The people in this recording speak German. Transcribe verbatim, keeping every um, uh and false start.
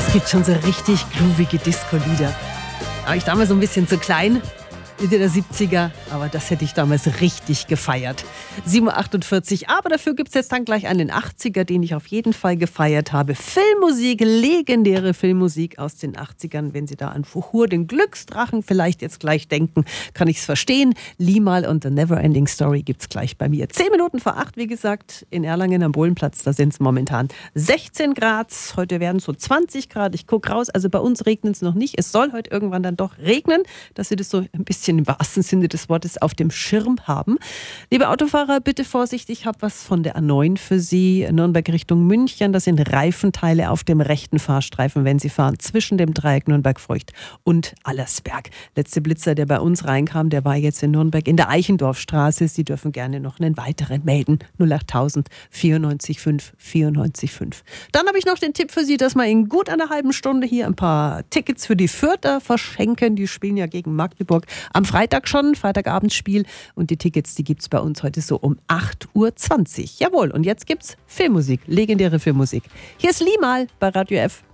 Es gibt schon so richtig groovige Disco-Lieder. Da war ich damals so ein bisschen zu klein, Mitte der siebziger, aber das hätte ich damals richtig gefeiert. sieben Uhr achtundvierzig, aber dafür gibt es jetzt dann gleich einen achtziger, den ich auf jeden Fall gefeiert habe. Filmmusik, legendäre Filmmusik aus den achtzigern. Wenn Sie da an Fuchur, den Glücksdrachen vielleicht jetzt gleich denken, kann ich es verstehen. Limahl und The Neverending Story gibt es gleich bei mir. Zehn Minuten vor acht, wie gesagt, in Erlangen am Bohlenplatz, da sind es momentan sechzehn Grad. Heute werden es so zwanzig Grad. Ich gucke raus, also bei uns regnet es noch nicht. Es soll heute irgendwann dann doch regnen, dass Sie das so ein bisschen im wahrsten Sinne des Wortes auf dem Schirm haben. Liebe Autofahrer, bitte Vorsicht, ich habe was von der A neun für Sie. Nürnberg Richtung München, das sind Reifenteile auf dem rechten Fahrstreifen, wenn Sie fahren, zwischen dem Dreieck Nürnberg-Feucht und Allersberg. Letzte Blitzer, der bei uns reinkam, der war jetzt in Nürnberg in der Eichendorfstraße. Sie dürfen gerne noch einen weiteren melden. null achttausend vierundneunzig fünf vierundneunzig fünf. Dann habe ich noch den Tipp für Sie, dass wir in gut einer halben Stunde hier ein paar Tickets für die Fürther verschenken. Die spielen ja gegen Magdeburg am Freitag schon, Freitagabendspiel. Und die Tickets, die gibt es bei uns heute so um acht Uhr zwanzig. Jawohl, und jetzt gibt's Filmmusik, legendäre Filmmusik. Hier ist Limahl bei Radio F.